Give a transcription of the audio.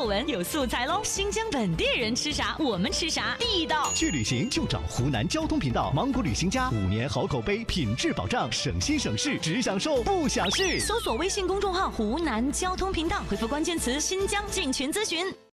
作文，有素材喽。新疆本地人吃啥，我们吃啥，地道。 去旅行就找湖南交通频道，芒果旅行家5年好口碑，品质保障，省心省事，只享受不享事。 搜索微信公众号湖南交通频道，回复关键词新疆进群咨询。